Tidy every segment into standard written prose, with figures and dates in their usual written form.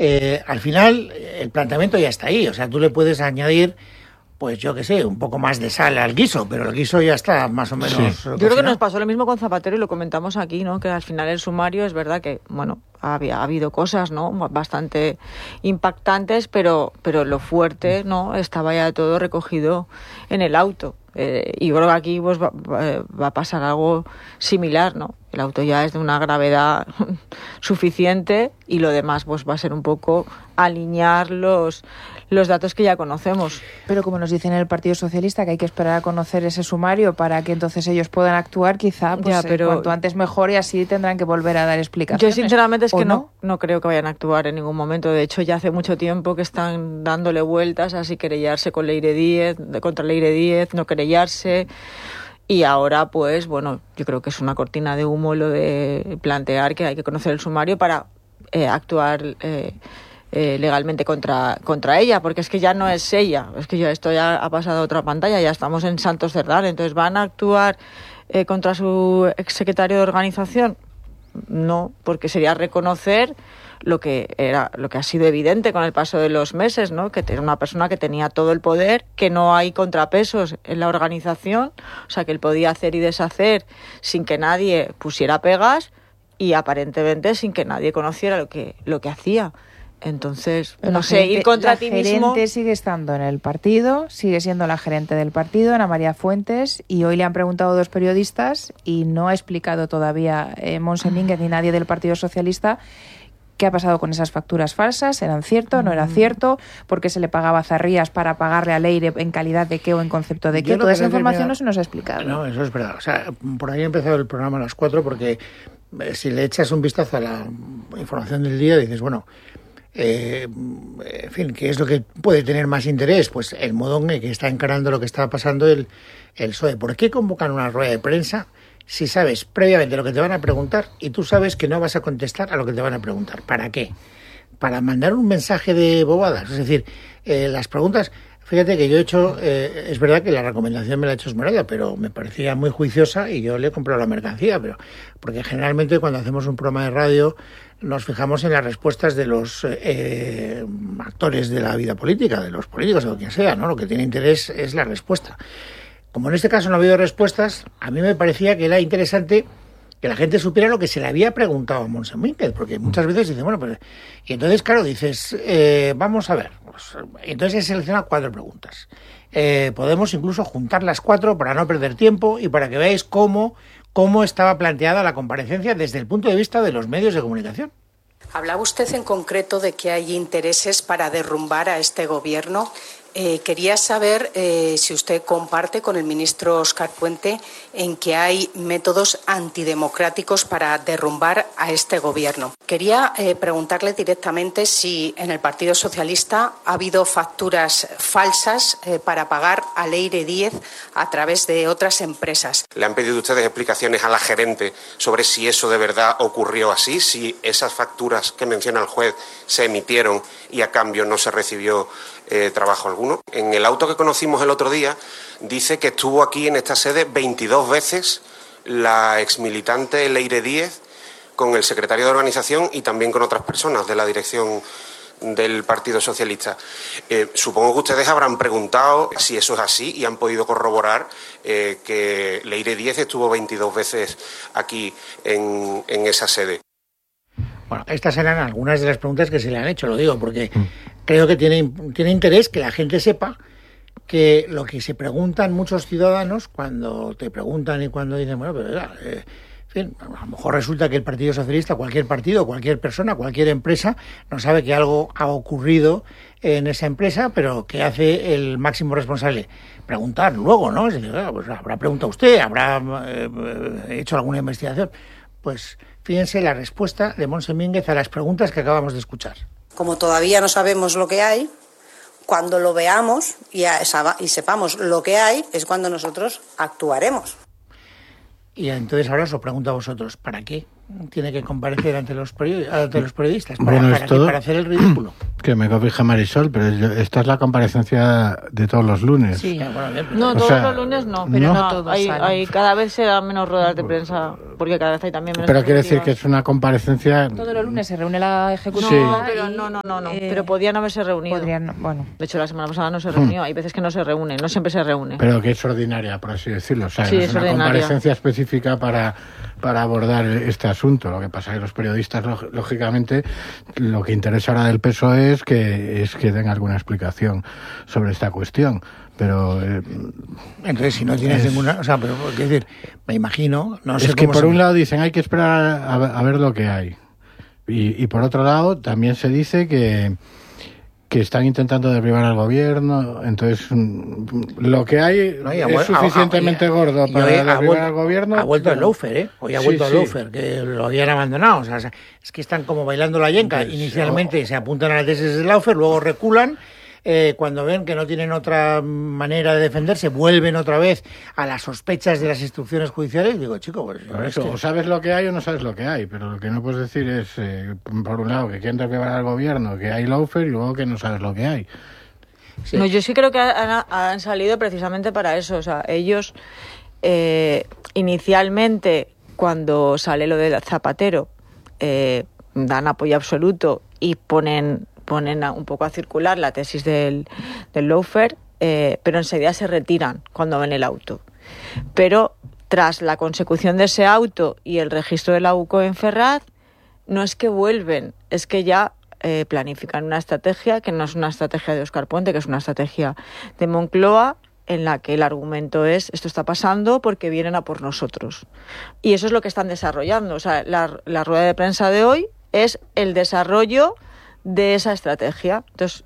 al final el planteamiento ya está ahí. O sea, tú le puedes añadir, pues yo qué sé, un poco más de sal al guiso, pero el guiso ya está más o menos cocinado. Yo creo que nos pasó lo mismo con Zapatero y lo comentamos aquí, ¿no? Que al final el sumario es verdad que, bueno, ha habido cosas, ¿no? Bastante impactantes, pero lo fuerte, ¿no? Estaba ya todo recogido en el auto. Y creo que aquí pues va a pasar algo similar, ¿no? El auto ya es de una gravedad suficiente y lo demás pues va a ser un poco alinear los datos que ya conocemos. Pero como nos dicen en el Partido Socialista que hay que esperar a conocer ese sumario para que entonces ellos puedan actuar, quizá pues, ya, pero cuanto antes mejor, y así tendrán que volver a dar explicaciones. Yo sinceramente es que no creo que vayan a actuar en ningún momento. De hecho, ya hace mucho tiempo que están dándole vueltas a si querellarse con Leire Díez, contra Leire Díez, no querellarse. Y ahora, pues, bueno, yo creo que es una cortina de humo lo de plantear que hay que conocer el sumario para actuar legalmente contra ella, porque es que ya no es ella, es que esto ya ha pasado a otra pantalla, ya estamos en Santos Cerdán. Entonces, ¿van a actuar contra su exsecretario de organización? No, porque sería reconocer lo que ha sido evidente con el paso de los meses, ¿no? Que era una persona que tenía todo el poder, que no hay contrapesos en la organización, o sea, que él podía hacer y deshacer sin que nadie pusiera pegas y aparentemente sin que nadie conociera lo que hacía. Entonces, no sé, ir contra ti mismo. La gerente sigue estando en el partido, sigue siendo la gerente del partido, Ana María Fuentes, y hoy le han preguntado 2 periodistas y no ha explicado todavía Montse Mínguez ni nadie del Partido Socialista qué ha pasado con esas facturas falsas, ¿eran cierto, no era cierto? ¿Por qué se le pagaba a Zarrías para pagarle a Leire en calidad de qué o en concepto de qué? Toda esa información no se nos ha explicado. No, eso es verdad. O sea, por ahí ha empezado el programa a las 4 porque si le echas un vistazo a la información del día dices, bueno, en fin, ¿qué es lo que puede tener más interés? Pues el modo en el que está encarando lo que está pasando el PSOE. ¿Por qué convocan una rueda de prensa si sabes previamente lo que te van a preguntar y tú sabes que no vas a contestar a lo que te van a preguntar? ¿Para qué? Para mandar un mensaje de bobadas. Es decir, las preguntas... Fíjate que yo he hecho, es verdad que la recomendación me la ha hecho Esmeralda, pero me parecía muy juiciosa y yo le he comprado la mercancía, pero porque generalmente cuando hacemos un programa de radio nos fijamos en las respuestas de los actores de la vida política, de los políticos o quien sea, ¿no? Lo que tiene interés es la respuesta. Como en este caso no ha habido respuestas, a mí me parecía que era interesante que la gente supiera lo que se le había preguntado a Montse Mínguez, porque muchas veces dicen, bueno, pues... Y entonces, claro, dices, vamos a ver. Pues, entonces he seleccionado 4 preguntas. Podemos incluso juntar las 4 para no perder tiempo y para que veáis cómo estaba planteada la comparecencia desde el punto de vista de los medios de comunicación. Hablaba usted en concreto de que hay intereses para derrumbar a este gobierno. Quería saber si usted comparte con el ministro Óscar Puente en que hay métodos antidemocráticos para derrumbar a este gobierno. Quería preguntarle directamente si en el Partido Socialista ha habido facturas falsas para pagar a Leire Díez a través de otras empresas. ¿Le han pedido ustedes explicaciones a la gerente sobre si eso de verdad ocurrió así? Si esas facturas que menciona el juez se emitieron y a cambio no se recibió trabajo alguno. En el auto que conocimos el otro día dice que estuvo aquí en esta sede 22 veces la exmilitante Leire Díez con el secretario de organización y también con otras personas de la dirección del Partido Socialista. Supongo que ustedes habrán preguntado si eso es así y han podido corroborar que Leire Díez estuvo 22 veces aquí en esa sede. Bueno, estas eran algunas de las preguntas que se le han hecho, lo digo, porque creo que tiene interés que la gente sepa que lo que se preguntan muchos ciudadanos cuando te preguntan y cuando dicen, bueno, pero en fin, a lo mejor resulta que el Partido Socialista, cualquier partido, cualquier persona, cualquier empresa, no sabe que algo ha ocurrido en esa empresa, pero ¿qué hace el máximo responsable? Preguntar luego, ¿no? Es decir, pues habrá preguntado usted, habrá hecho alguna investigación. Pues fíjense la respuesta de Montse Mínguez a las preguntas que acabamos de escuchar. Como todavía no sabemos lo que hay, cuando lo veamos y sepamos lo que hay, es cuando nosotros actuaremos. Y entonces ahora os lo pregunto a vosotros, ¿para qué tiene que comparecer ante los periodistas? ¿Para hacer el ridículo? Que me corrija Marisol, pero esta es la comparecencia de todos los lunes. Sí. No, todos los lunes no, pero no todos hay cada vez se dan menos ruedas de prensa, porque cada vez hay también menos. Pero quiere decir que es una comparecencia. Todos los lunes se reúne la ejecutiva. Sí. Pero no. Pero podían haberse reunido. Bueno. De hecho, la semana pasada no se reunió. Hay veces que no se reúne, no siempre se reúne. Pero que es ordinaria, por así decirlo. O sea, Sí, es una ordinaria. comparecencia específica para abordar este asunto. Lo que pasa es que los periodistas, lógicamente, lo que interesa ahora del PSOE es que den alguna explicación sobre esta cuestión. Pero entonces, si no tienes ninguna... O sea, pero quiero decir, me imagino... No sé es que cómo por un lado dicen hay que esperar a ver lo que hay. Y por otro lado también se dice que están intentando derribar al gobierno. Entonces, lo que hay es suficientemente gordo para derribar al gobierno. Ha vuelto el lawfare, ¿eh? Hoy ha vuelto el lawfare, que lo habían abandonado. O sea, es que están como bailando la yenca. Inicialmente se apuntan a la tesis del lawfare, luego reculan. Cuando ven que no tienen otra manera de defenderse, vuelven otra vez a las sospechas de las instrucciones judiciales. Digo, chico, pues... o sabes lo que hay o no sabes lo que hay, pero lo que no puedes decir es, por un lado, que quieren derribar al gobierno, que hay lawfare, y luego que no sabes lo que hay. Sí. No, yo sí creo que han salido precisamente para eso. O sea, ellos inicialmente, cuando sale lo del Zapatero, dan apoyo absoluto y ponen un poco a circular la tesis del lawfare, pero enseguida se retiran cuando ven el auto. Pero tras la consecución de ese auto y el registro de la UCO en Ferraz, no es que vuelven, es que ya planifican una estrategia que no es una estrategia de Óscar Puente, que es una estrategia de Moncloa, en la que el argumento es esto está pasando porque vienen a por nosotros. Y eso es lo que están desarrollando. O sea, la rueda de prensa de hoy es el desarrollo de esa estrategia. Entonces,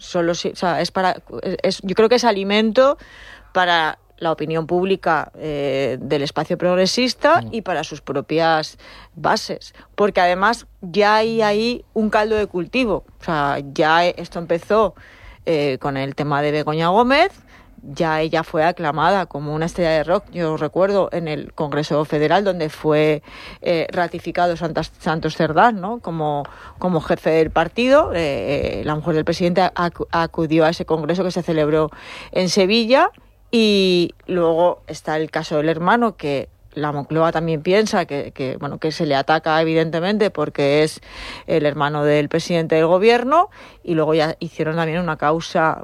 yo creo que es alimento para la opinión pública del espacio progresista y para sus propias bases, porque además ya hay ahí un caldo de cultivo. O sea, ya esto empezó con el tema de Begoña Gómez. Ya ella fue aclamada como una estrella de rock. Yo recuerdo en el Congreso Federal, donde fue ratificado Santos Cerdán, ¿no? como jefe del partido. La mujer del presidente acudió a ese congreso que se celebró en Sevilla. Y luego está el caso del hermano, que la Moncloa también piensa que se le ataca evidentemente porque es el hermano del presidente del gobierno, y luego ya hicieron también una causa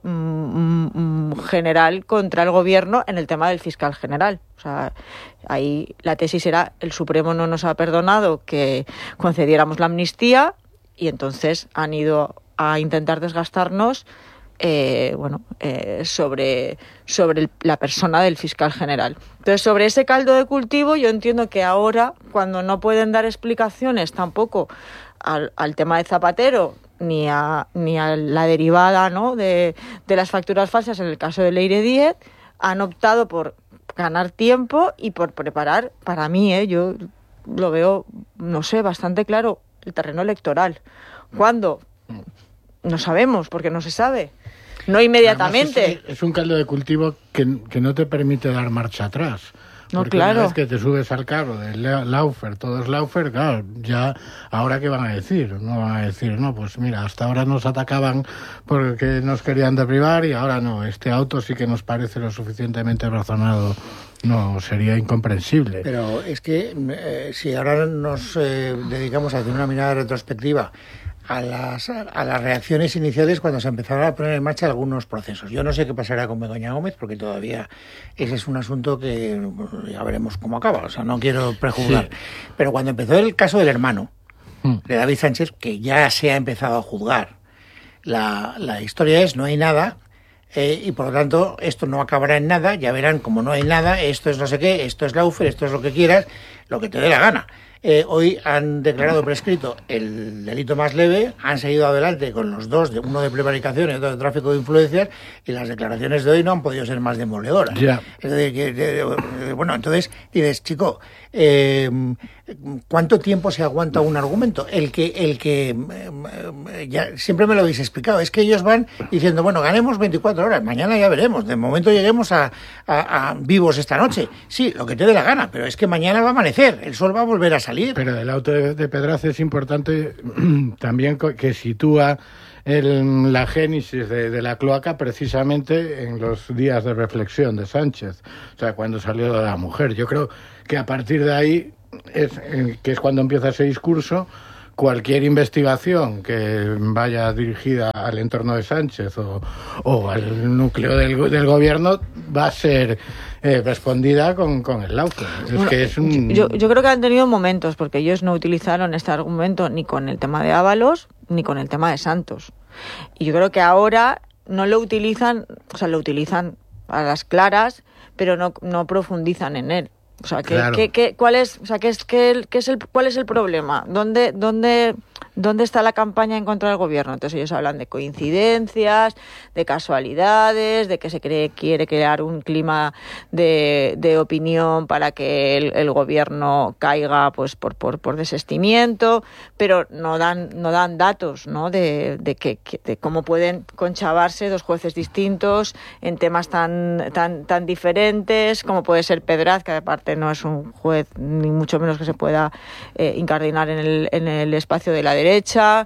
general contra el gobierno en el tema del fiscal general. O sea, ahí la tesis era: el Supremo no nos ha perdonado que concediéramos la amnistía, y entonces han ido a intentar desgastarnos sobre la persona del fiscal general. Entonces, sobre ese caldo de cultivo, yo entiendo que ahora, cuando no pueden dar explicaciones tampoco al tema de Zapatero, ni a la derivada, ¿no?, de las facturas falsas en el caso de Leire Díez, han optado por ganar tiempo y por preparar, para mí, yo lo veo, no sé, bastante claro, el terreno electoral. ¿Cuándo? No sabemos, porque no se sabe. No inmediatamente. Además, es un caldo de cultivo que no te permite dar marcha atrás. No, porque claro. Una vez que te subes al carro del lawfare, todo es lawfare, claro, ya, ¿ahora qué van a decir? No van a decir, no, pues mira, hasta ahora nos atacaban porque nos querían derribar y ahora no, este auto sí que nos parece lo suficientemente razonado. No, sería incomprensible. Pero es que si ahora nos dedicamos a hacer una mirada retrospectiva a las reacciones iniciales cuando se empezaron a poner en marcha algunos procesos. Yo no sé qué pasará con Begoña Gómez, porque todavía ese es un asunto que ya veremos cómo acaba. O sea, no quiero prejuzgar. Sí. Pero cuando empezó el caso del hermano de David Sánchez, que ya se ha empezado a juzgar, la historia es: no hay nada, y por lo tanto esto no acabará en nada. Ya verán, como no hay nada, esto es no sé qué, esto es lawfare, esto es lo que quieras, lo que te dé la gana. Hoy han declarado prescrito el delito más leve, han seguido adelante con los dos, uno de prevaricación y otro de tráfico de influencias, y las declaraciones de hoy no han podido ser más demoledoras. Yeah. Es decir, bueno, entonces dices, chico, ¿cuánto tiempo se aguanta un argumento? El que ya siempre me lo habéis explicado, es que ellos van diciendo, bueno, ganemos 24 horas, mañana ya veremos, de momento lleguemos a vivos esta noche. Sí, lo que te dé la gana, pero es que mañana va a amanecer, el sol va a volver a salir. Pero el auto de Pedraza es importante también, que sitúa la génesis de la cloaca precisamente en los días de reflexión de Sánchez, o sea, cuando salió de la mujer. Yo creo que a partir de ahí que es cuando empieza ese discurso. Cualquier investigación que vaya dirigida al entorno de Sánchez o al núcleo del gobierno va a ser respondida con el Lawfare. Yo creo que han tenido momentos, porque ellos no utilizaron este argumento ni con el tema de Ábalos ni con el tema de Santos. Y yo creo que ahora no lo utilizan, o sea, lo utilizan a las claras, pero no profundizan en él. O sea, claro. ¿cuál es el problema? ¿Dónde está la campaña en contra del gobierno? Entonces ellos hablan de coincidencias, de casualidades, de que se quiere crear un clima de opinión para que el gobierno caiga pues por desistimiento, pero no dan datos, ¿no? de cómo pueden conchavarse dos jueces distintos en temas tan diferentes, como puede ser Pedraz, que aparte no es un juez ni mucho menos que se pueda incardinar en el espacio de la derecha.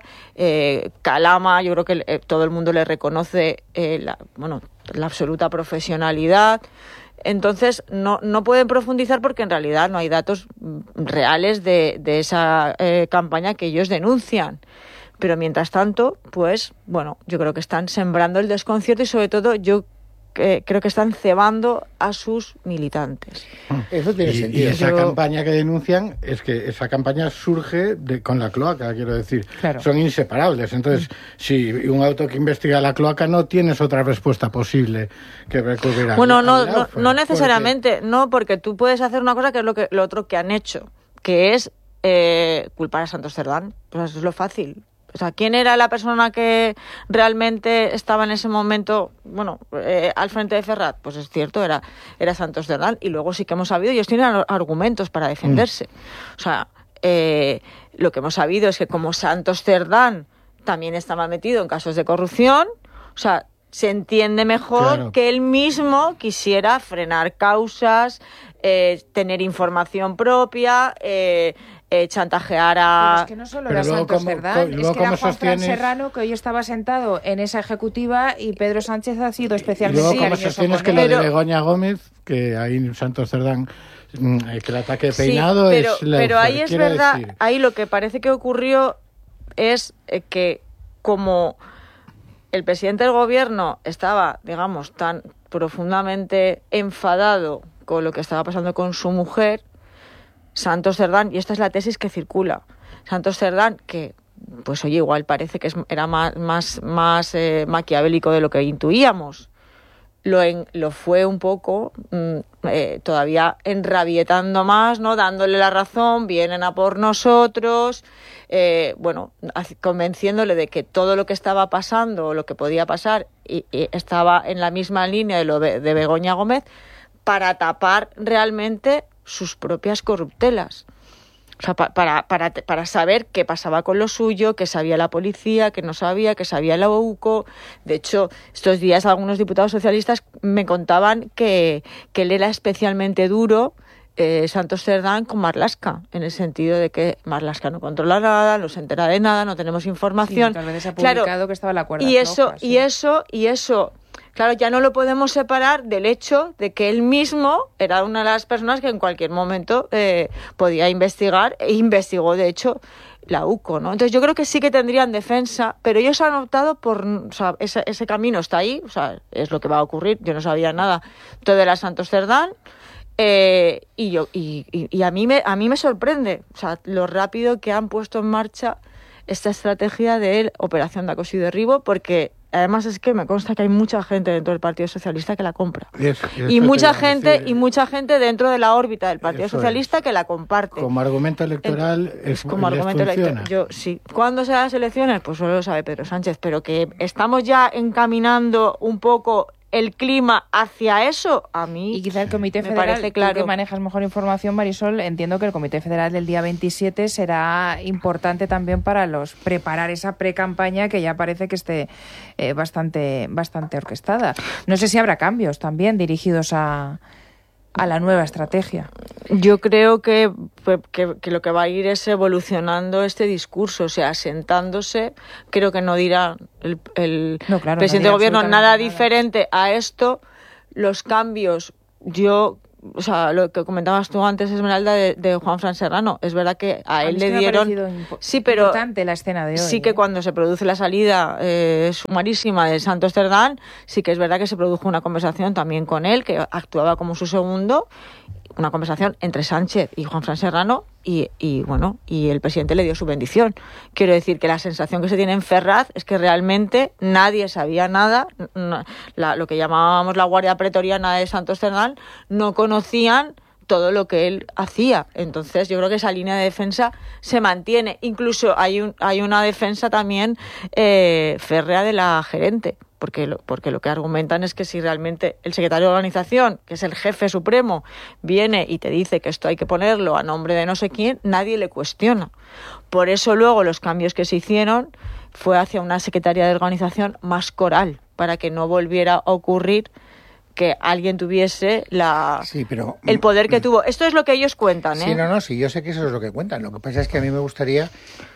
Calama, yo creo que todo el mundo le reconoce la absoluta profesionalidad. Entonces no pueden profundizar porque en realidad no hay datos reales de esa campaña que ellos denuncian. Pero mientras tanto, pues bueno, yo creo que están sembrando el desconcierto y sobre todo creo que están cebando a sus militantes. Eso tiene sentido. Y esa campaña que denuncian es que esa campaña surge con la cloaca, quiero decir. Claro. Son inseparables. Entonces, si un auto que investiga la cloaca no tienes otra respuesta posible que recurrir a... Bueno, no necesariamente. Porque tú puedes hacer una cosa que es lo otro que han hecho, que es culpar a Santos Cerdán. Pues eso es lo fácil. O sea, ¿quién era la persona que realmente estaba en ese momento, al frente de Ferrat? Pues es cierto, era Santos Cerdán. Y luego sí que hemos sabido, ellos tienen argumentos para defenderse. O sea, lo que hemos sabido es que como Santos Cerdán también estaba metido en casos de corrupción, o sea, se entiende mejor que él mismo quisiera frenar causas, tener información propia, chantajear a... Pero es que no solo era Santos Cerdán, es que era Juan Serrano, que hoy estaba sentado en esa ejecutiva, y Pedro Sánchez ha sido especialmente cariñoso. Luego, ¿cómo sostienes que lo de Begoña Gómez, que ahí Santos Cerdán, que el ataque de peinado pero ahí es verdad, decir. Ahí lo que parece que ocurrió es que como el presidente del gobierno estaba, digamos, tan profundamente enfadado con lo que estaba pasando con su mujer, Santos Cerdán, y esta es la tesis que circula, Santos Cerdán, que pues oye, igual parece que era más maquiavélico de lo que intuíamos, lo fue un poco, todavía enrabietando más, ¿no? Dándole la razón, vienen a por nosotros, convenciéndole de que todo lo que estaba pasando o lo que podía pasar y estaba en la misma línea de Begoña Gómez, para tapar realmente sus propias corruptelas. O sea, para saber qué pasaba con lo suyo, qué sabía la policía, qué no sabía, qué sabía la UCO. De hecho, estos días algunos diputados socialistas me contaban que él era especialmente duro, Santos Cerdán, con Marlaska, en el sentido de que Marlaska no controla nada, no se entera de nada, no tenemos información. Sí, tal vez se ha publicado que estaba la cuerda floja, y eso, claro, ya no lo podemos separar del hecho de que él mismo era una de las personas que en cualquier momento podía investigar, e investigó, de hecho, la UCO, ¿no? Entonces yo creo que sí que tendrían defensa, pero ellos han optado por... O sea, ese camino está ahí, o sea, es lo que va a ocurrir. Yo no sabía nada. Todo era Santos Cerdán. Y a mí me sorprende, o sea, lo rápido que han puesto en marcha esta estrategia de operación de acoso y derribo, porque además es que me consta que hay mucha gente dentro del Partido Socialista que la compra. Y mucha gente dentro de la órbita del Partido Socialista que la comparte. Como argumento electoral como argumento electoral. Sí. ¿Cuándo serán las elecciones? Pues solo lo sabe Pedro Sánchez, pero que estamos ya encaminando un poco el clima hacia eso, a mí y quizá el Comité Federal, parece claro. Tú que manejas mejor información, Marisol, entiendo que el Comité Federal del día 27 será importante también para preparar esa pre-campaña que ya parece que esté bastante orquestada. No sé si habrá cambios también dirigidos a a la nueva estrategia. Yo creo que lo que va a ir es evolucionando este discurso, o sea, asentándose. Creo que no dirá el presidente del gobierno nada diferente a esto. Los cambios, o sea, lo que comentabas tú antes, Esmeralda, de Juanfran Serrano, es verdad que a él le dieron... Sí, pero importante la escena de hoy. Sí que cuando se produce la salida sumarísima de Santos Cerdán, sí que es verdad que se produjo una conversación también con él, que actuaba como su segundo, una conversación entre Sánchez y Juanfran Serrano, y el presidente le dio su bendición. Quiero decir que la sensación que se tiene en Ferraz es que realmente nadie sabía nada, lo que llamábamos la guardia pretoriana de Santos Cerdán, no conocían todo lo que él hacía. Entonces yo creo que esa línea de defensa se mantiene. Incluso hay una defensa también férrea de la gerente, porque lo que argumentan es que si realmente el secretario de organización, que es el jefe supremo, viene y te dice que esto hay que ponerlo a nombre de no sé quién, nadie le cuestiona. Por eso luego los cambios que se hicieron fue hacia una secretaría de organización más coral, para que no volviera a ocurrir que alguien tuviese el poder que tuvo. Esto es lo que ellos cuentan, ¿eh? Sí, yo sé que eso es lo que cuentan. Lo que pasa es que a mí me gustaría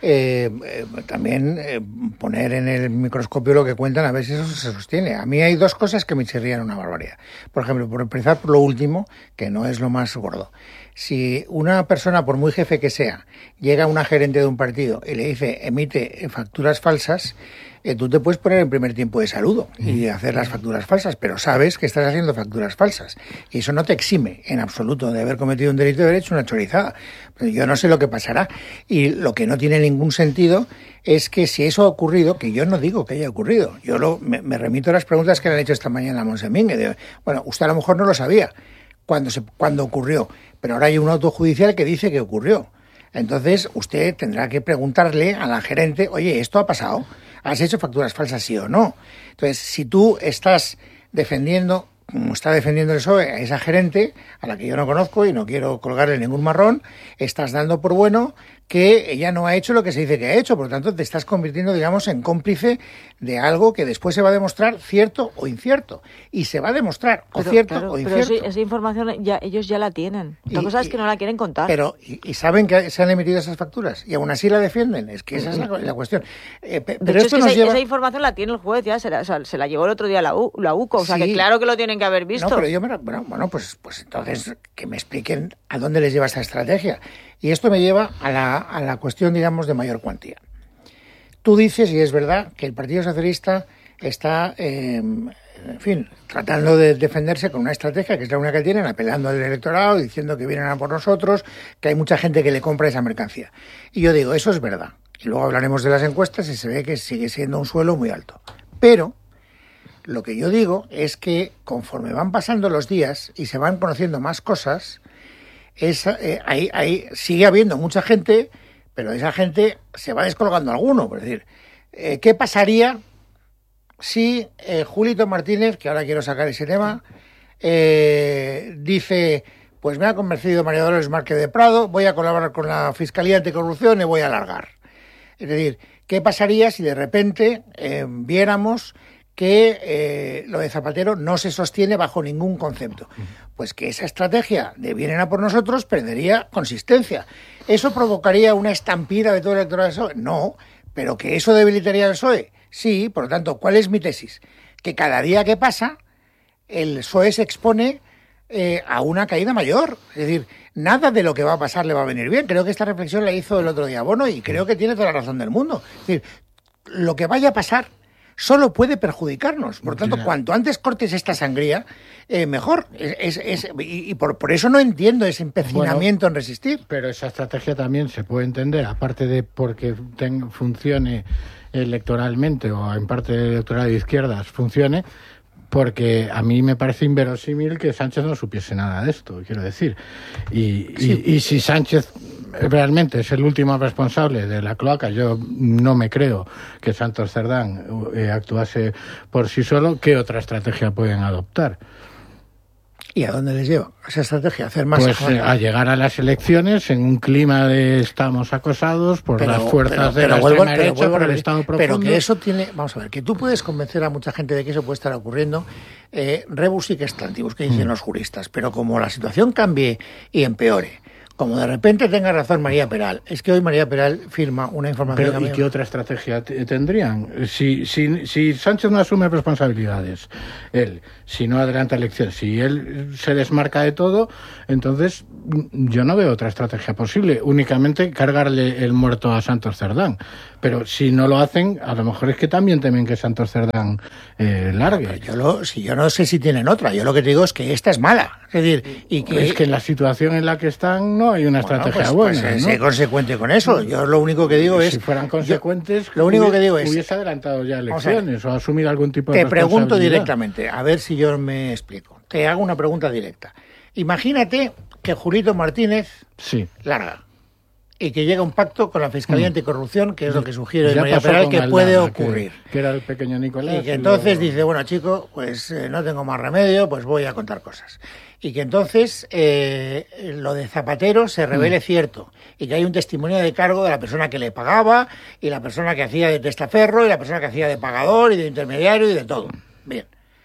también poner en el microscopio lo que cuentan, a ver si eso se sostiene. A mí hay dos cosas que me chirrían una barbaridad. Por ejemplo, por empezar por lo último, que no es lo más gordo. Si una persona, por muy jefe que sea, llega a una gerente de un partido y le dice emite facturas falsas, tú te puedes poner en primer tiempo de saludo y hacer las facturas falsas, pero sabes que estás haciendo facturas falsas. Y eso no te exime en absoluto de haber cometido un delito de haber hecho una chorizada. Pero yo no sé lo que pasará. Y lo que no tiene ningún sentido es que si eso ha ocurrido, que yo no digo que haya ocurrido, me remito a las preguntas que le han hecho esta mañana a Monsemín. Bueno, usted a lo mejor no lo sabía cuando ocurrió, pero ahora hay un auto judicial que dice que ocurrió. Entonces usted tendrá que preguntarle a la gerente, oye, ¿esto ha pasado? ¿Has hecho facturas falsas, sí o no? Entonces, si tú estás defendiendo, como está defendiendo el PSOE, a esa gerente, a la que yo no conozco y no quiero colgarle ningún marrón, estás dando por bueno que ella no ha hecho lo que se dice que ha hecho. Por lo tanto, te estás convirtiendo, digamos, en cómplice de algo que después se va a demostrar cierto o incierto. Y se va a demostrar cierto o incierto. Pero esa información ellos ya la tienen. La cosa es que no la quieren contar. Pero y saben que se han emitido esas facturas y aún así la defienden. Es que esa es la cuestión. Pero esto esa información la tiene el juez, ya se la llevó el otro día la UCO. O sea, que claro que lo tienen que haber visto. No, pero pues entonces que me expliquen a dónde les lleva esta estrategia. Y esto me lleva a la cuestión, digamos, de mayor cuantía. Tú dices, y es verdad, que el Partido Socialista está, en fin, tratando de defenderse con una estrategia que es la única que tienen, apelando al electorado, diciendo que vienen a por nosotros, que hay mucha gente que le compra esa mercancía. Y yo digo, eso es verdad. Y luego hablaremos de las encuestas y se ve que sigue siendo un suelo muy alto. Pero lo que yo digo es que conforme van pasando los días y se van conociendo más cosas, ahí sigue habiendo mucha gente, pero esa gente se va descolgando alguno. Es decir, ¿qué pasaría si Julito Martínez, que ahora quiero sacar ese tema, dice, pues me ha convencido María Dolores Márquez de Prado, voy a colaborar con la Fiscalía Anticorrupción y voy a largar? Es decir, ¿qué pasaría si de repente viéramos que lo de Zapatero no se sostiene bajo ningún concepto? Pues que esa estrategia de vienen a por nosotros perdería consistencia. ¿Eso provocaría una estampida de todo el electorado del PSOE? No, pero que eso debilitaría al PSOE. Sí, por lo tanto, ¿cuál es mi tesis? Que cada día que pasa, el PSOE se expone a una caída mayor. Es decir, nada de lo que va a pasar le va a venir bien. Creo que esta reflexión la hizo el otro día Bono y creo que tiene toda la razón del mundo. Es decir, lo que vaya a pasar solo puede perjudicarnos. Por tanto, cuanto antes cortes esta sangría, mejor. Y por eso no entiendo ese empecinamiento en resistir. Pero esa estrategia también se puede entender, aparte de porque funcione electoralmente o en parte electoral de izquierdas funcione, porque a mí me parece inverosímil que Sánchez no supiese nada de esto, quiero decir. Y si Sánchez realmente es el último responsable de la cloaca, yo no me creo que Santos Cerdán actuase por sí solo. ¿Qué otra estrategia pueden adoptar? ¿Y a dónde les lleva esa estrategia? Hacer más. Pues a llegar a las elecciones en un clima de estamos acosados por las fuerzas de la extrema derecha, por el Estado profundo. Pero que eso tiene... Vamos a ver, que tú puedes convencer a mucha gente de que eso puede estar ocurriendo. Rebus y extantibus, que dicen los juristas. Pero como la situación cambie y empeore, como de repente tenga razón María Peral, es que hoy María Peral firma una información... Pero, ¿y qué otra estrategia tendrían? Si Sánchez no asume responsabilidades, él, si no adelanta elecciones, si él se desmarca de todo, entonces yo no veo otra estrategia posible, únicamente cargarle el muerto a Santos Cerdán. Pero si no lo hacen, a lo mejor es que también temen que Santos Cerdán largue. Yo no sé si tienen otra, yo lo que te digo es que esta es mala. Es decir, y que... Es que en la situación en la que están no hay una estrategia buena. Pues, ¿no? sé consecuente con eso. Yo lo único que digo es... Si fueran consecuentes, lo único que digo es... hubiese adelantado ya elecciones o asumido algún tipo de responsabilidad. Te pregunto directamente, a ver si yo me explico. Te hago una pregunta directa. Imagínate que Julito Martínez larga y que llega a un pacto con la Fiscalía Anticorrupción, que es lo que sugiere María Peral, que puede ocurrir. Que era el pequeño Nicolás. Y que entonces dice, bueno, chico, pues no tengo más remedio, pues voy a contar cosas. Y que entonces lo de Zapatero se revele cierto y que hay un testimonio de cargo de la persona que le pagaba y la persona que hacía de testaferro y la persona que hacía de pagador y de intermediario y de todo. Bien.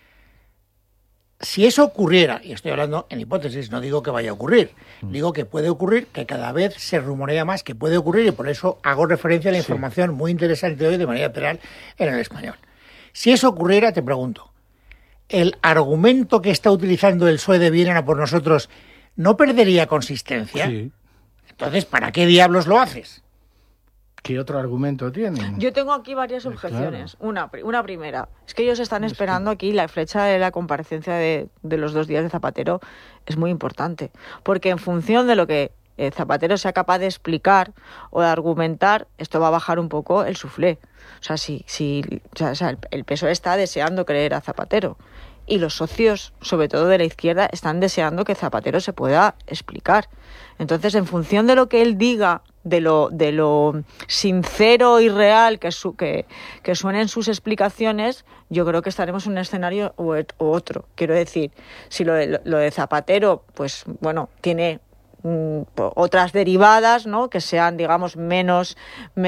Si eso ocurriera, y estoy hablando en hipótesis, no digo que vaya a ocurrir, digo que puede ocurrir, que cada vez se rumorea más que puede ocurrir, y por eso hago referencia a la información muy interesante hoy de María Peral en El Español. Si eso ocurriera, te pregunto, ¿el argumento que está utilizando el PSOE de vienen a por nosotros no perdería consistencia? Sí. Entonces, ¿para qué diablos lo haces? ¿Qué otro argumento tienen? Yo tengo aquí varias objeciones. Claro. Una primera, es que ellos están esperando aquí, la fecha de la comparecencia de los 2 días de Zapatero es muy importante, porque en función de lo que Zapatero sea capaz de explicar o de argumentar, esto va a bajar un poco el suflé. O sea, el PSOE está deseando creer a Zapatero y los socios, sobre todo de la izquierda, están deseando que Zapatero se pueda explicar. Entonces, en función de lo que él diga, de lo sincero y real que suenen sus explicaciones, yo creo que estaremos en un escenario u otro. Quiero decir, si lo de Zapatero, pues bueno, tiene otras derivadas, ¿no?, que sean, digamos, menos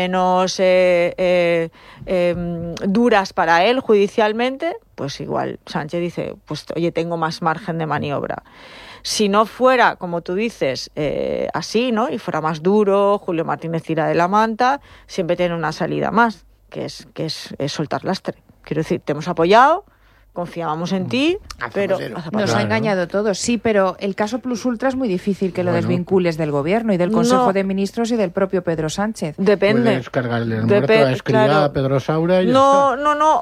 duras para él judicialmente, pues igual Sánchez dice, pues oye, tengo más margen de maniobra. Si no fuera, como tú dices, así, ¿no?, y fuera más duro, Julio Martínez tira de la manta, siempre tiene una salida más, que es soltar lastre. Quiero decir, te hemos apoyado, confiábamos en ti, pero nos ha engañado todos. Sí, pero el caso Plus Ultra es muy difícil que lo desvincules del gobierno y del Consejo de Ministros y del propio Pedro Sánchez. Depende. Puedes cargarle el muerto a Escrivá, a Pedro Saura y pero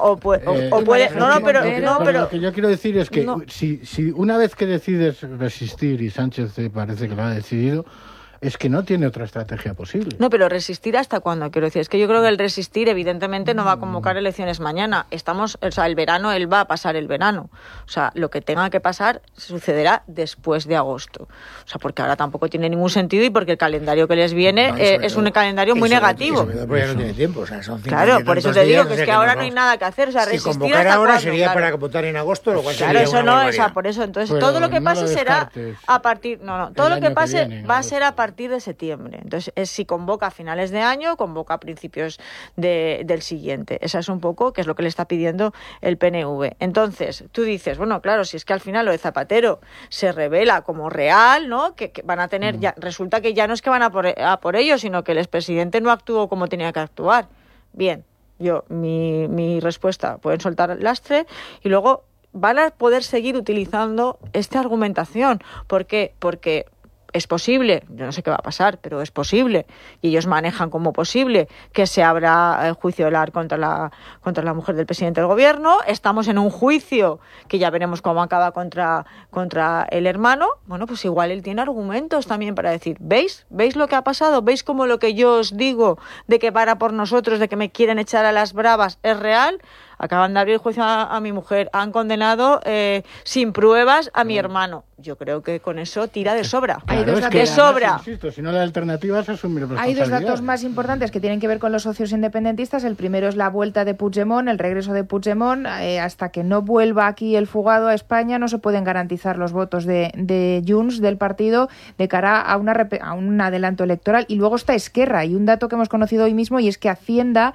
lo que yo quiero decir es que si una vez que decides resistir, y Sánchez parece que lo ha decidido, es que no tiene otra estrategia posible. No, pero resistir ¿hasta cuándo? Quiero decir, es que yo creo que el resistir evidentemente no va a convocar elecciones mañana. El verano, él va a pasar el verano. O sea, lo que tenga que pasar sucederá después de agosto. O sea, porque ahora tampoco tiene ningún sentido y porque el calendario que les viene es un calendario muy negativo. Porque ya no tiene tiempo, o sea, son claro, por eso te digo que es que ahora no hay nada que hacer. O sea, resistir si convocar ahora sería para votar en agosto, lo cual claro, eso no, por eso. Entonces, todo lo que pase será a partir... todo lo que pase va a ser a partir de septiembre. Entonces, si convoca a finales de año, convoca a principios del siguiente. Esa es un poco que es lo que le está pidiendo el PNV. Entonces, tú dices, bueno, claro, si es que al final lo de Zapatero se revela como real, ¿no?, que van a tener ya, resulta que ya no es que van a por ello, sino que el expresidente no actuó como tenía que actuar. Bien, mi respuesta, pueden soltar el lastre y luego van a poder seguir utilizando esta argumentación. ¿Por qué? Porque es posible, yo no sé qué va a pasar, pero es posible, y ellos manejan como posible que se abra el juicio oral contra la mujer del presidente del gobierno. Estamos en un juicio que ya veremos cómo acaba contra el hermano. Bueno, pues igual él tiene argumentos también para decir, ¿veis lo que ha pasado? ¿Veis cómo lo que yo os digo de que para por nosotros, de que me quieren echar a las bravas, es real? acaban de abrir juicio a mi mujer, han condenado sin pruebas a mi hermano. Yo creo que con eso tira de sobra. Hay dos datos, de sobra. Insisto, si no la alternativa es asumir Hay dos datos más importantes que tienen que ver con los socios independentistas. El primero es la vuelta de Puigdemont, el regreso de Puigdemont. Hasta que no vuelva aquí el fugado a España no se pueden garantizar los votos de Junts, del partido, de cara a un adelanto electoral. Y luego está Esquerra, y un dato que hemos conocido hoy mismo, y es que Hacienda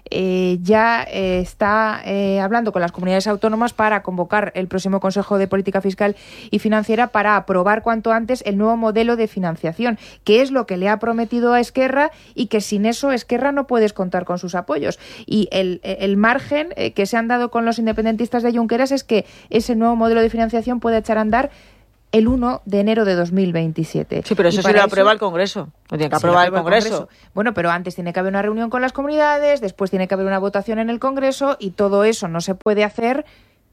ya está hablando con las comunidades autónomas para convocar el próximo Consejo de Política Fiscal y Financiera para aprobar cuanto antes el nuevo modelo de financiación, que es lo que le ha prometido a Esquerra, y que sin eso Esquerra no puedes contar con sus apoyos. Y el margen que se han dado con los independentistas de Junqueras es que ese nuevo modelo de financiación puede echar a andar el 1 de enero de 2027. Sí, pero eso sí lo aprueba el Congreso. Lo tiene que aprobar el Congreso. Bueno, pero antes tiene que haber una reunión con las comunidades, después tiene que haber una votación en el Congreso, y todo eso no se puede hacer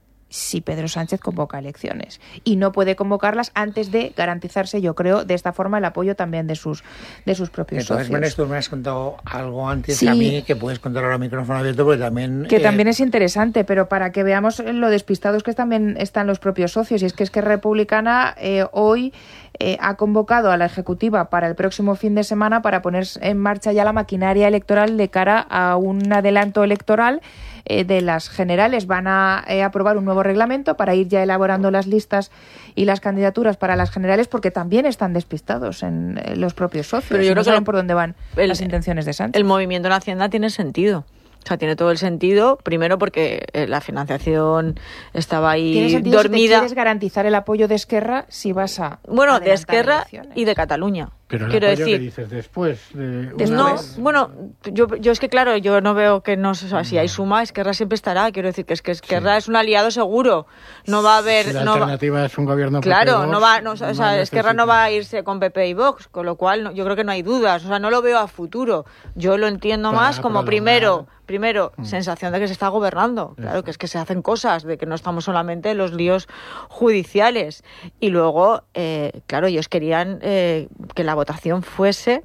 si Pedro Sánchez convoca elecciones. Y no puede convocarlas antes de garantizarse, yo creo, de esta forma el apoyo también de sus propios socios. Entonces, tú me has contado algo antes, sí, a mí, que puedes contar ahora a micrófono abierto, porque también... Que también es interesante, pero para que veamos lo despistados que también están los propios socios. Y es que Esquerra Republicana hoy ha convocado a la Ejecutiva para el próximo fin de semana para poner en marcha ya la maquinaria electoral de cara a un adelanto electoral de las generales. Van a aprobar un nuevo reglamento para ir ya elaborando las listas y las candidaturas para las generales, porque también están despistados en los propios socios. Pero yo creo no saben por dónde van las intenciones de Sánchez. El movimiento en Hacienda tiene sentido. O sea, tiene todo el sentido, primero porque la financiación estaba ahí ¿Tiene sentido dormida? Si te quieres garantizar el apoyo de Esquerra si vas a de Esquerra elecciones. Y de Cataluña. Pero el quiero apoyo decir, que dices después de no, bueno, yo es que claro, yo no veo que no, o sea, si hay suma, Esquerra siempre estará. Quiero decir que Esquerra es un aliado seguro. No va a haber, si la alternativa es un gobierno claro, PP, no va, no, o sea, Esquerra no va a irse con PP y Vox, con lo cual yo creo que no hay dudas. O sea, no lo veo a futuro. Yo lo entiendo más como primero, sensación de que se está gobernando. Claro, que es que se hacen cosas, de que no estamos solamente en los líos judiciales. Y luego, claro, ellos querían que la votación fuese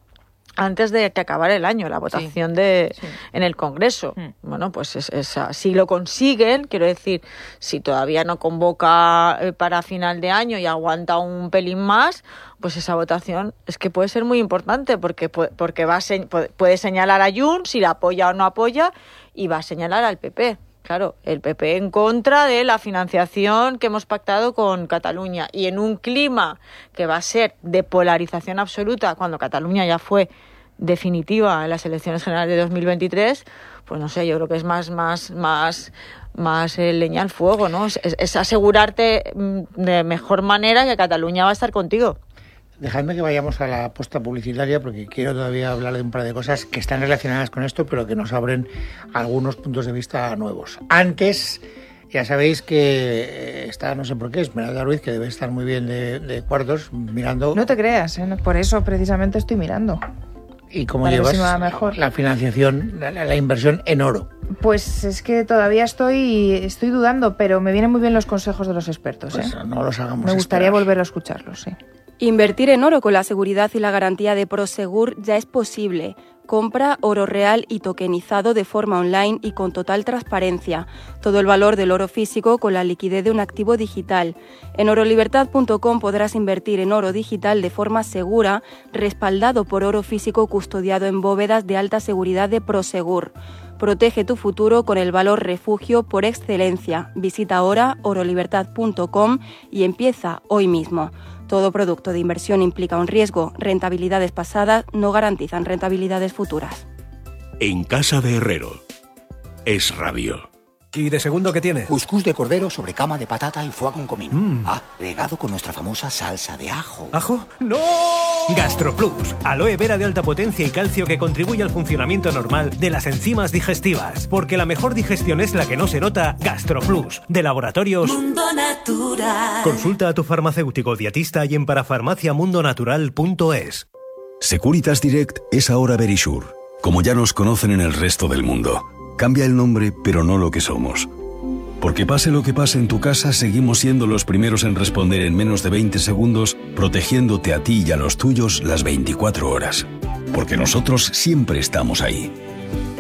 antes de que acabara el año, la votación en el Congreso. Bueno, pues si lo consiguen, quiero decir, si todavía no convoca para final de año y aguanta un pelín más, pues esa votación es que puede ser muy importante, porque puede señalar a Junts si la apoya o no apoya, y va a señalar al PP. Claro, el PP en contra de la financiación que hemos pactado con Cataluña, y en un clima que va a ser de polarización absoluta cuando Cataluña ya fue definitiva en las elecciones generales de 2023, pues no sé, yo creo que es más leña al fuego, ¿no? Es asegurarte de mejor manera que Cataluña va a estar contigo. Dejadme que vayamos a la posta publicitaria, porque quiero todavía hablar de un par de cosas que están relacionadas con esto, pero que nos abren algunos puntos de vista nuevos. Antes, ya sabéis que está, no sé por qué, Esmeralda Ruiz, que debe estar muy bien de cuartos, mirando... No te creas, por eso precisamente estoy mirando. ¿Y cómo llevas la financiación, la inversión en oro? Pues es que todavía estoy dudando, pero me vienen muy bien los consejos de los expertos. Pues no los hagamos Me gustaría volver a escucharlos, sí. Invertir en oro con la seguridad y la garantía de Prosegur ya es posible. Compra oro real y tokenizado de forma online y con total transparencia. Todo el valor del oro físico con la liquidez de un activo digital. En orolibertad.com podrás invertir en oro digital de forma segura, respaldado por oro físico custodiado en bóvedas de alta seguridad de Prosegur. Protege tu futuro con el valor refugio por excelencia. Visita ahora orolibertad.com y empieza hoy mismo. Todo producto de inversión implica un riesgo. Rentabilidades pasadas no garantizan rentabilidades futuras. En casa de Herrero. Es Rabio. ¿Y de segundo qué tiene? Cuscús de cordero sobre cama de patata y foie con comino. Regado con nuestra famosa salsa de ajo. ¿Ajo? ¡No! GastroPlus, aloe vera de alta potencia y calcio que contribuye al funcionamiento normal de las enzimas digestivas. Porque la mejor digestión es la que no se nota. GastroPlus, de Laboratorios Mundo Natural. Consulta a tu farmacéutico dietista y en parafarmaciamundonatural.es. Securitas Direct es ahora Verisure, como ya nos conocen en el resto del mundo. Cambia el nombre, pero no lo que somos. Porque pase lo que pase en tu casa, seguimos siendo los primeros en responder en menos de 20 segundos, protegiéndote a ti y a los tuyos las 24 horas. Porque nosotros siempre estamos ahí.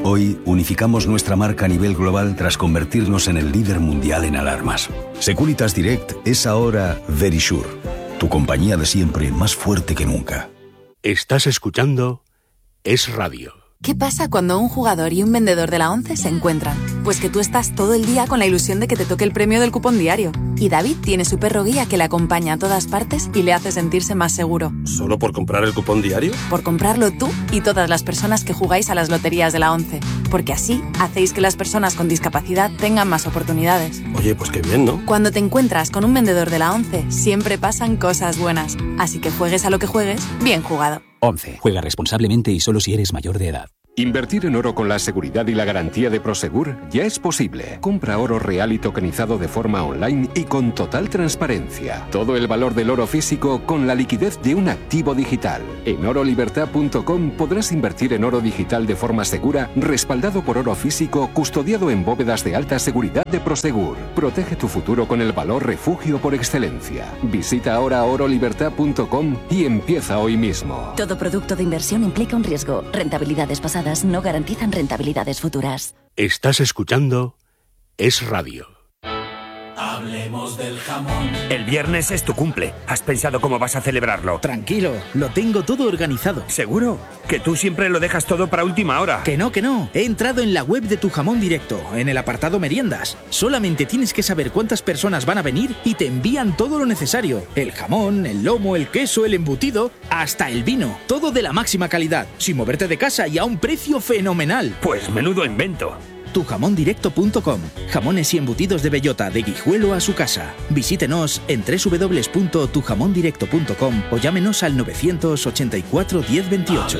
Hoy unificamos nuestra marca a nivel global tras convertirnos en el líder mundial en alarmas. Securitas Direct es ahora Verisure, tu compañía de siempre más fuerte que nunca. Estás escuchando Es Radio. ¿Qué pasa cuando un jugador y un vendedor de la ONCE se encuentran? Pues que tú estás todo el día con la ilusión de que te toque el premio del cupón diario. Y David tiene su perro guía que le acompaña a todas partes y le hace sentirse más seguro. ¿Solo por comprar el cupón diario? Por comprarlo tú y todas las personas que jugáis a las loterías de la ONCE. Porque así hacéis que las personas con discapacidad tengan más oportunidades. Oye, pues qué bien, ¿no? Cuando te encuentras con un vendedor de la ONCE, siempre pasan cosas buenas. Así que juegues a lo que juegues, bien jugado. 11. Juega responsablemente y solo si eres mayor de edad. Invertir en oro con la seguridad y la garantía de Prosegur ya es posible. Compra oro real y tokenizado de forma online y con total transparencia. Todo el valor del oro físico con la liquidez de un activo digital. En orolibertad.com podrás invertir en oro digital de forma segura, respaldado por oro físico, custodiado en bóvedas de alta seguridad de Prosegur. Protege tu futuro con el valor refugio por excelencia. Visita ahora orolibertad.com y empieza hoy mismo. Todo producto de inversión implica un riesgo. Rentabilidades pasadas no garantizan rentabilidades futuras. Estás escuchando Es Radio. Hablemos del jamón. El viernes es tu cumple. ¿Has pensado cómo vas a celebrarlo? Tranquilo, lo tengo todo organizado. ¿Seguro? Que tú siempre lo dejas todo para última hora. Que no. He entrado en la web de Tu Jamón Directo, en el apartado meriendas. Solamente tienes que saber cuántas personas van a venir y te envían todo lo necesario. El jamón, el lomo, el queso, el embutido, hasta el vino. Todo de la máxima calidad, sin moverte de casa y a un precio fenomenal. Pues menudo invento. Tujamondirecto.com. Jamones y embutidos de bellota de Guijuelo a su casa. Visítenos en www.tujamondirecto.com o llámenos al 984 1028.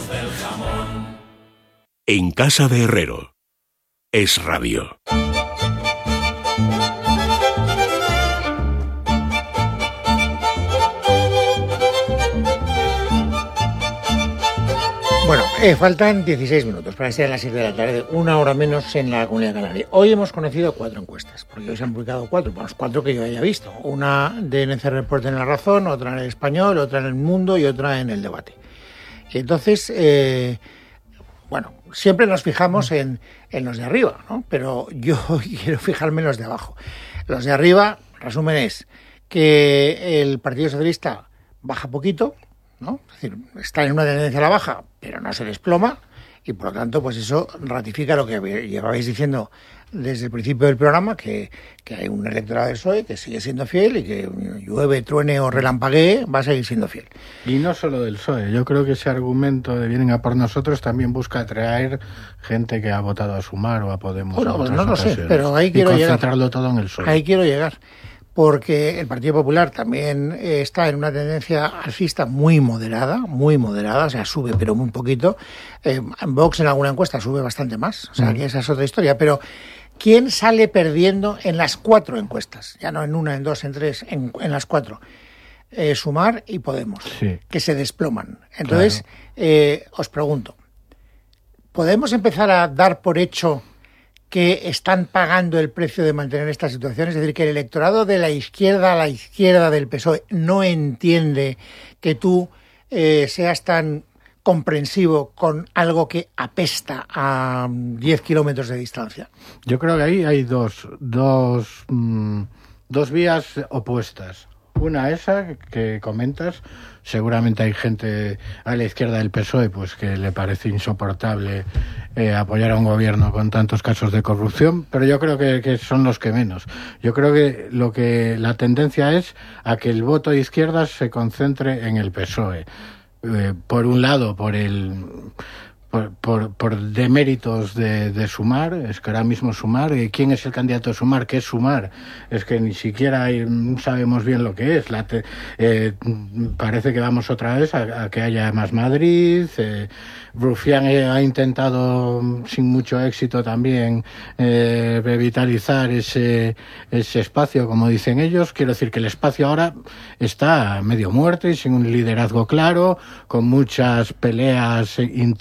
En Casa de Herrero. Es Radio. Bueno, faltan 16 minutos para ser a las 7 de la tarde, una hora menos en la Comunidad Canaria. Hoy hemos conocido 4 encuestas, porque hoy se han publicado 4, bueno, 4 que yo haya visto. Una de NC Report en La Razón, otra en El Español, otra en El Mundo y otra en El Debate. Y entonces, bueno, siempre nos fijamos en los de arriba, ¿no? Pero yo quiero fijarme en los de abajo. Los de arriba, resumen, es que el Partido Socialista baja poquito, ¿no? Es decir, está en una tendencia a la baja, pero no se desploma, y por lo tanto, pues eso ratifica lo que llevabais diciendo desde el principio del programa, que hay un electorado del PSOE que sigue siendo fiel y que llueve, truene o relampaguee, va a seguir siendo fiel. Y no solo del PSOE, yo creo que ese argumento de vienen a por nosotros también busca atraer gente que ha votado a Sumar o a Podemos. Bueno, pues no lo sé, pero ahí quiero llegar. Concentrarlo todo en el PSOE. Ahí quiero llegar. Porque el Partido Popular también está en una tendencia alcista muy moderada, o sea, sube pero muy poquito. Vox en alguna encuesta sube bastante más, o sea, que esa es otra historia. Pero ¿quién sale perdiendo en las 4 encuestas? Ya no en una, en 2, en 3, en las 4. Sumar y Podemos, sí, que se desploman. Entonces, claro, os pregunto, ¿podemos empezar a dar por hecho que están pagando el precio de mantener esta situación? Es decir, que el electorado de la izquierda a la izquierda del PSOE no entiende que tú seas tan comprensivo con algo que apesta a 10 kilómetros de distancia. Yo creo que ahí hay dos vías opuestas. Una, esa que comentas, seguramente hay gente a la izquierda del PSOE pues que le parece insoportable apoyar a un gobierno con tantos casos de corrupción, pero yo creo que son los que menos. Yo creo que la tendencia es a que el voto de izquierdas se concentre en el PSOE. Por un lado, por deméritos de Sumar, es que ahora mismo Sumar, ¿quién es el candidato de Sumar? ¿Qué es Sumar? Es que ni siquiera sabemos bien lo que es. Parece que vamos otra vez a que haya más Madrid. Rufián ha intentado sin mucho éxito también revitalizar ese espacio, como dicen ellos. Quiero decir que el espacio ahora está medio muerto y sin un liderazgo claro, con muchas peleas internas,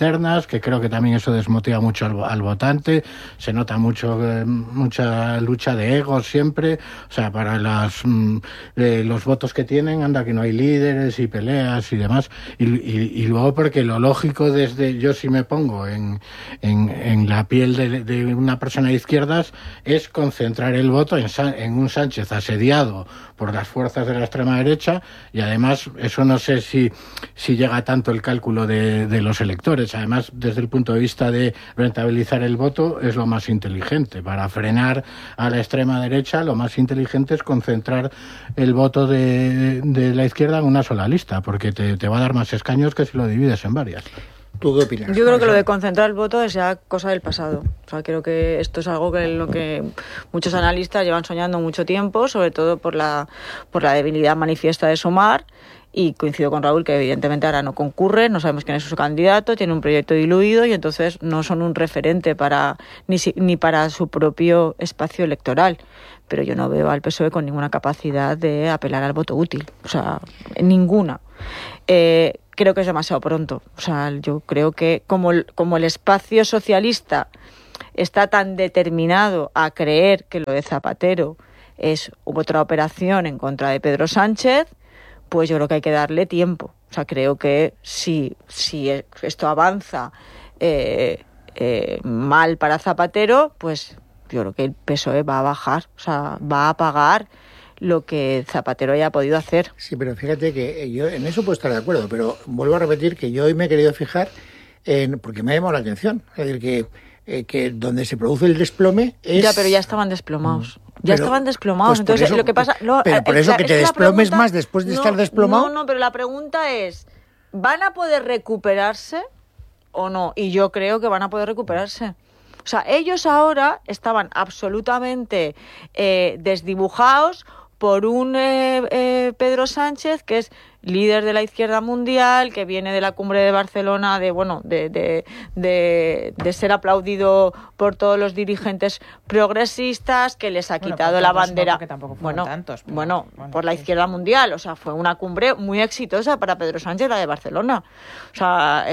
izquierdas, que creo que también eso desmotiva mucho al votante, se nota mucha lucha de egos siempre, o sea, para los votos que tienen, anda que no hay líderes y peleas y demás, y luego porque lo lógico yo si me pongo en la piel de una persona de izquierdas es concentrar el voto en un Sánchez asediado por las fuerzas de la extrema derecha, y además eso no sé si llega tanto el cálculo de los electores. Además, desde el punto de vista de rentabilizar el voto, es lo más inteligente. Para frenar a la extrema derecha, lo más inteligente es concentrar el voto de la izquierda en una sola lista, porque te va a dar más escaños que si lo divides en varias. ¿Tú qué opinas? Yo creo que lo de concentrar el voto es ya cosa del pasado. O sea, creo que esto es algo lo que muchos analistas llevan soñando mucho tiempo, sobre todo por la debilidad manifiesta de Sumar. Y coincido con Raúl que evidentemente ahora no concurre, no sabemos quién es su candidato, tiene un proyecto diluido y entonces no son un referente ni para su propio espacio electoral. Pero yo no veo al PSOE con ninguna capacidad de apelar al voto útil, o sea, ninguna. Creo que es demasiado pronto. O sea, yo creo que como el espacio socialista está tan determinado a creer que lo de Zapatero es otra operación en contra de Pedro Sánchez, pues yo creo que hay que darle tiempo. O sea, creo que si esto avanza mal para Zapatero, pues yo creo que el PSOE va a bajar, o sea, va a pagar lo que Zapatero haya podido hacer. Sí, pero fíjate que yo en eso puedo estar de acuerdo, pero vuelvo a repetir que yo hoy me he querido fijar porque me ha llamado la atención. Es decir, que donde se produce el desplome es... Ya, pero ya estaban desplomados. Estaban desplomados. Pues entonces eso, lo que pasa... No, pero por eso que te desplomes más después de estar desplomado... No, pero la pregunta es, ¿van a poder recuperarse o no? Y yo creo que van a poder recuperarse. O sea, ellos ahora estaban absolutamente desdibujados por un Pedro Sánchez que es líder de la izquierda mundial, que viene de la cumbre de Barcelona, de ser aplaudido por todos los dirigentes progresistas, que les ha quitado la bandera. Por la izquierda mundial, o sea, fue una cumbre muy exitosa para Pedro Sánchez, la de Barcelona. O sea,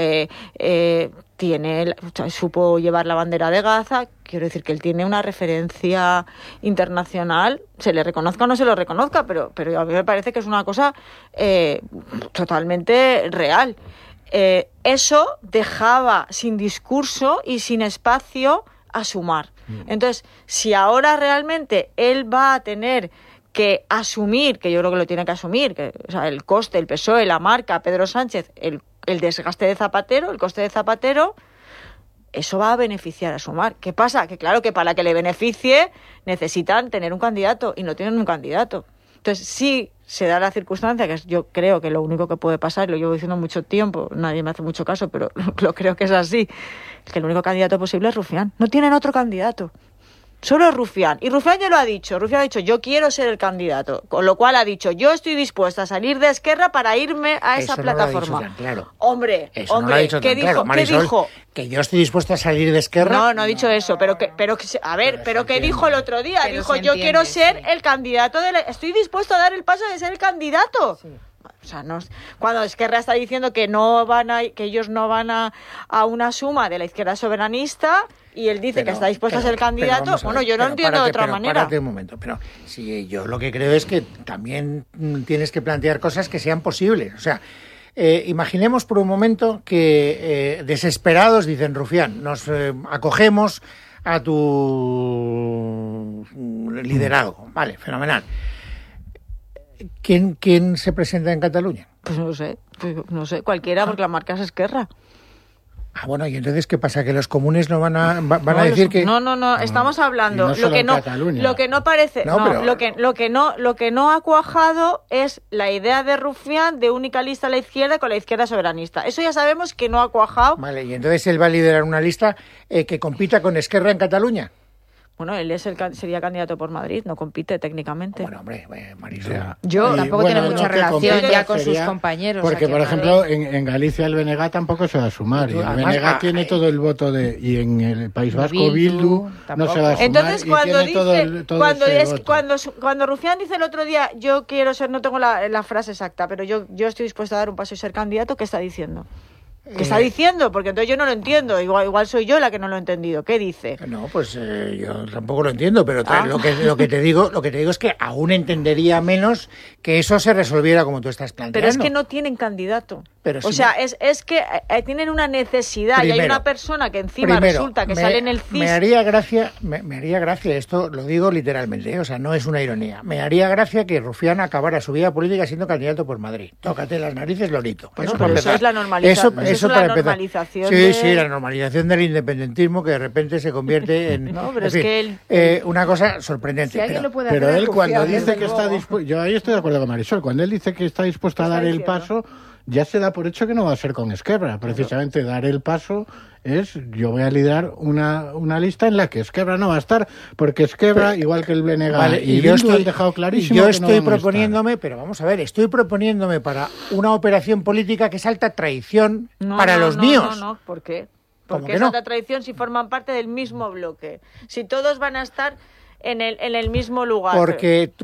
supo llevar la bandera de Gaza. Quiero decir que él tiene una referencia internacional, se le reconozca o no se lo reconozca, pero a mí me parece que es una cosa totalmente real. Eso dejaba sin discurso y sin espacio a Sumar. Entonces, si ahora realmente él va a tener que asumir, que yo creo que lo tiene que asumir, o sea, el coste, el PSOE, la marca, Pedro Sánchez, el desgaste de Zapatero, el coste de Zapatero, eso va a beneficiar a Sumar. ¿Qué pasa? Que claro que para que le beneficie necesitan tener un candidato y no tienen un candidato. Entonces, sí se da la circunstancia, que yo creo que lo único que puede pasar, lo llevo diciendo mucho tiempo, nadie me hace mucho caso, pero lo creo que es así, que el único candidato posible es Rufián. No tienen otro candidato. Solo es Rufián. Y Rufián ya lo ha dicho. Rufián ha dicho, yo quiero ser el candidato. Con lo cual ha dicho, yo estoy dispuesta a salir de Esquerra para irme a esa plataforma. No lo ha dicho tan claro. Hombre, no lo ha dicho ¿qué tan dijo? Claro. Marisol, ¿Qué dijo? Que yo estoy dispuesta a salir de Esquerra. No ha dicho eso. Pero ¿qué dijo el otro día? Dijo, yo quiero ser el candidato estoy dispuesto a dar el paso de ser el candidato. Sí. O sea, cuando Esquerra está diciendo que ellos no van a una suma de la izquierda soberanista y él dice que está dispuesto a ser el candidato, yo no entiendo de otra manera. Párate un momento, pero sí, yo lo que creo es que también tienes que plantear cosas que sean posibles. O sea, imaginemos por un momento que desesperados dicen, Rufián, nos acogemos a tu liderazgo. Vale, fenomenal. ¿Quién se presenta en Cataluña? Pues no sé, cualquiera, porque la marca es Esquerra. Ah, bueno, y entonces ¿qué pasa? ¿Que los comunes no van a decir que...? No, estamos hablando, no lo que no parece, lo que no ha cuajado es la idea de Rufián de única lista a la izquierda con la izquierda soberanista. Eso ya sabemos que no ha cuajado. Vale, y entonces él va a liderar una lista que compita con Esquerra en Cataluña. Bueno, él sería candidato por Madrid, no compite técnicamente. Bueno, hombre, Marisol. Yo tampoco tiene mucha relación ya con sus compañeros. Porque, por ejemplo, en Galicia el BNG tampoco se va a sumar. Y el BNG tiene todo el voto y en el País Vasco Bildu no se va a sumar. Entonces, cuando Rufián dice el otro día, yo quiero ser, no tengo la frase exacta, pero yo estoy dispuesto a dar un paso y ser candidato, ¿qué está diciendo? ¿Qué está diciendo? Porque entonces yo no lo entiendo. Igual soy yo la que no lo he entendido. ¿Qué dice? No, pues yo tampoco lo entiendo, pero lo que te digo es que aún entendería menos que eso se resolviera como tú estás planteando. Pero es que no tienen candidato. Pero o sea, es que tienen una necesidad. Primero, y hay una persona que encima resulta que sale en el CIS. Me haría gracia, esto lo digo literalmente, o sea, no es una ironía. Me haría gracia que Rufián acabara su vida política siendo candidato por Madrid. Tócate las narices, Lolito. Bueno, pero eso es la normalización. Eso es la normalización. Sí, la normalización del independentismo que de repente se convierte en. No, pero es que una cosa sorprendente. Si pero él cuando dice que está dispuesto, yo ahí estoy de acuerdo con Marisol, cuando él dice que está dispuesto a dar el paso, ya se da por hecho que no va a ser con Esquerra. Precisamente dar el paso es, yo voy a liderar una lista en la que Esquerra no va a estar, porque Esquerra, igual que el BNG y Bildu han dejado clarísimo yo que estoy no proponiéndome, pero vamos a ver, estoy proponiéndome para una operación política que salta traición para los míos. No, ¿por qué? Porque es alta traición si forman parte del mismo bloque. Si todos van a estar en el mismo lugar. Porque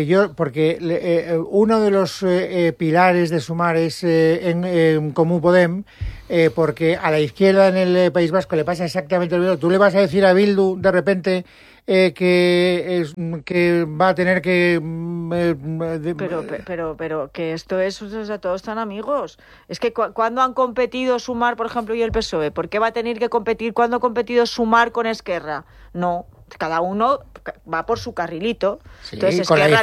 uno de los pilares de Sumar es en Comú Podem, porque a la izquierda en el País Vasco le pasa exactamente lo mismo. Tú le vas a decir a Bildu de repente que va a tener que pero que esto es, o sea, todos están amigos. Es que cuando han competido Sumar, por ejemplo, y el PSOE, ¿por qué va a tener que competir? ¿Cuándo ha competido Sumar con Esquerra? No, cada uno va por su carrilito. Sí, entonces Esquerra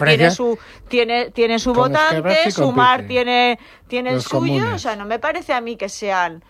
tiene su votante, sí Sumar tiene el suyo. Comunes. O sea, no me parece a mí que sean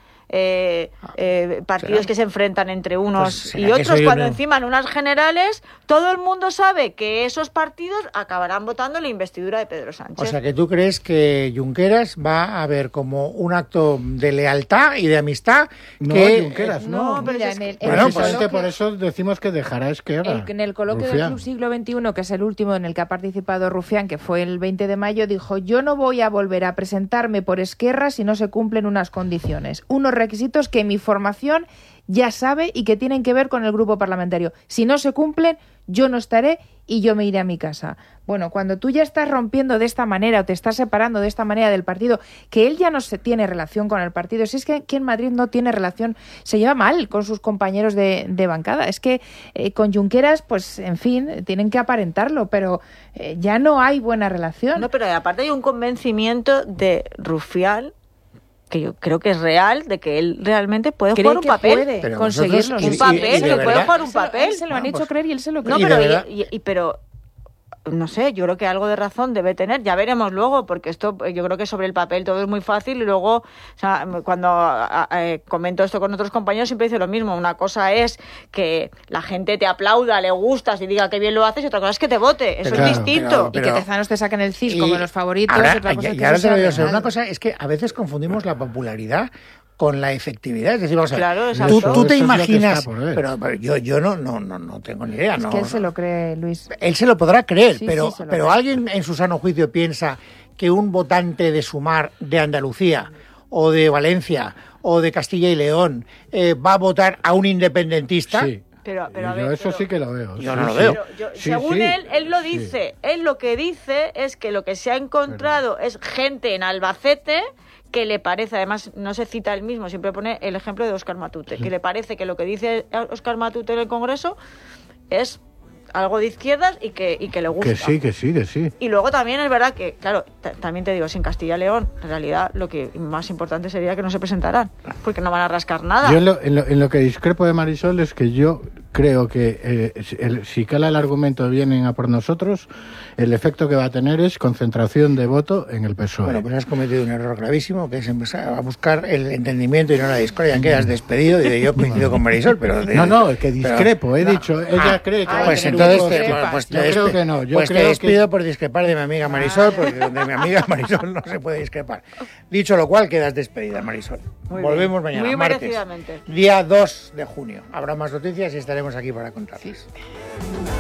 partidos que se enfrentan entre unos y otros, cuando encima en unas generales todo el mundo sabe que esos partidos acabarán votando la investidura de Pedro Sánchez. O sea, que tú crees que Junqueras va a ver como un acto de lealtad y de amistad Junqueras no. Pero precisamente por eso decimos que dejará Esquerra. En el coloquio del Club Siglo XXI, que es el último en el que ha participado Rufián, que fue el 20 de mayo, dijo: yo no voy a volver a presentarme por Esquerra si no se cumplen unas condiciones, unos requisitos que mi formación ya sabe y que tienen que ver con el grupo parlamentario. Si no se cumplen, yo no estaré y yo me iré a mi casa. Bueno, cuando tú ya estás rompiendo de esta manera o te estás separando de esta manera del partido, que él ya no tiene relación con el partido, si es que aquí en Madrid no tiene relación, se lleva mal con sus compañeros de bancada. Es que con Junqueras, pues en fin, tienen que aparentarlo, pero ya no hay buena relación. No, pero aparte hay un convencimiento de Rufián que yo creo que es real, de que él realmente puede jugar un papel. Puede conseguirlo. Un papel, que puede jugar un papel. Se lo han hecho creer y él se lo cree. No, pero no sé, yo creo que algo de razón debe tener. Ya veremos luego, porque esto, yo creo que sobre el papel todo es muy fácil y luego, o sea, cuando comento esto con otros compañeros siempre dice lo mismo. Una cosa es que la gente te aplauda, le gustas y diga que bien lo haces, y otra cosa es que te vote. Eso es distinto. Y que Tezanos te saquen el CIS como los favoritos. Ahora te lo digo, una cosa es que a veces confundimos la popularidad con la efectividad. Es decir, vamos a ver, tú te imaginas, pero yo no tengo ni idea. Es que él se lo cree, Luis. Él se lo podrá creer, pero alguien en su sano juicio piensa que un votante de Sumar de Andalucía o de Valencia o de Castilla y León va a votar a un independentista. Sí. Pero eso sí que lo veo. Yo no lo veo. Según él lo dice. Él lo que dice es que lo que se ha encontrado es gente en Albacete que le parece, además no se cita él mismo, siempre pone el ejemplo de Óscar Matute, que le parece que lo que dice Óscar Matute en el Congreso es algo de izquierdas y que le gusta. Que sí. Y luego también es verdad que, claro, también te digo, si en Castilla y León, en realidad lo que más importante sería que no se presentaran, porque no van a rascar nada. Yo en lo que discrepo de Marisol es que yo creo que si cala el argumento vienen a por nosotros, el efecto que va a tener es concentración de voto en el PSOE. Bueno, pues has cometido un error gravísimo, que es empezar a buscar el entendimiento y no la discordia. Quedas despedido y yo coincido con Marisol, pero... No, que discrepo, he dicho, ella cree que va a tener creo que no. Yo te despido por discrepar de mi amiga Marisol, porque de mi amiga Marisol no se puede discrepar. Dicho lo cual, quedas despedida, Marisol. Volvemos mañana, muy martes, merecidamente. día 2 de junio. Habrá más noticias y estaremos aquí para contarles.